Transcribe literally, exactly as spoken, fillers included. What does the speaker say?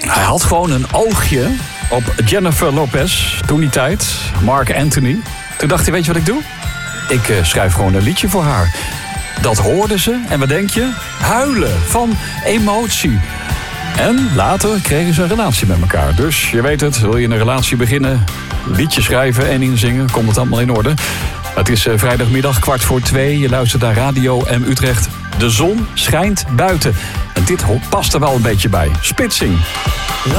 Hij had gewoon een oogje op Jennifer Lopez, toen die tijd, Mark Anthony. Toen dacht hij, weet je wat ik doe? Ik uh, schrijf gewoon een liedje voor haar. Dat hoorden ze en wat denk je? Huilen van emotie. En later kregen ze een relatie met elkaar. Dus je weet het, wil je een relatie beginnen, liedje schrijven en inzingen, komt het allemaal in orde. Het is uh, vrijdagmiddag kwart voor twee. Je luistert naar Radio M Utrecht. De zon schijnt buiten. En dit past er wel een beetje bij. Spitsing.